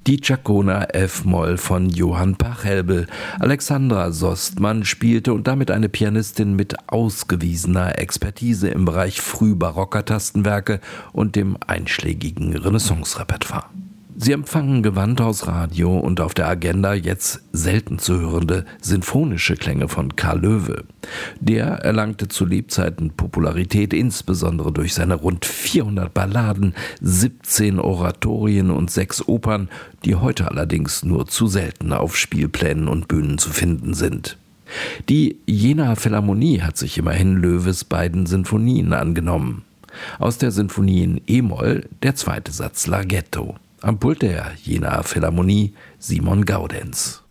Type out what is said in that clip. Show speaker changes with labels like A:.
A: Die Chacona F-Moll von Johann Pachelbel. Alexandra Sostmann spielte und damit eine Pianistin mit ausgewiesener Expertise im Bereich frühbarocker Tastenwerke und dem einschlägigen Renaissance-Repertoire. Sie empfangen Gewandhausradio und auf der Agenda jetzt selten zu hörende sinfonische Klänge von Karl Loewe. Der erlangte zu Lebzeiten Popularität, insbesondere durch seine rund 400 Balladen, 17 Oratorien und 6 Opern, die heute allerdings nur zu selten auf Spielplänen und Bühnen zu finden sind. Die Jenaer Philharmonie hat sich immerhin Loewes beiden Sinfonien angenommen. Aus der Sinfonie in E-Moll der zweite Satz Larghetto. Am Pult der Jenaer Philharmonie Simon Gaudenz.